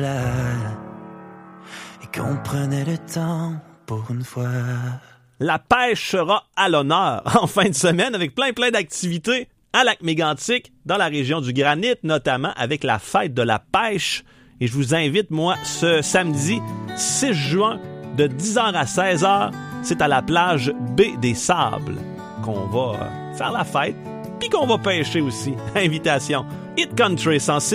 Et qu'on prenait le temps pour une fois. La pêche sera à l'honneur en fin de semaine avec plein d'activités à Lac-Mégantic, dans la région du Granit, notamment avec la fête de la pêche. Et je vous invite, moi, ce samedi 6 juin, de 10h à 16h, c'est à la plage Baie des Sables qu'on va faire la fête, puis qu'on va pêcher aussi. Invitation Hit Country 106.